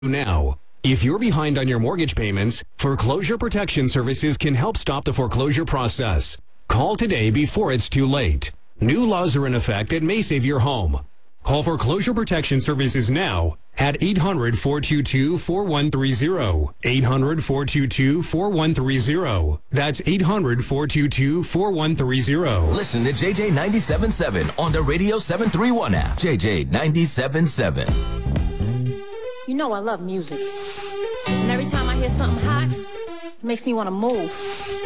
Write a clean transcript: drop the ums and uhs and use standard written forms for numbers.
now. If you're behind on your mortgage payments, Foreclosure Protection Services can help stop the foreclosure process. Call today before it's too late. New laws are in effect that may save your home. Call Foreclosure Protection Services now at 800-422-4130. 800-422-4130. That's 800-422-4130. Listen to JJ 97.7 on the Radio 731 app. JJ 97.7. You know I love music. And every time I hear something hot, it makes me want to move.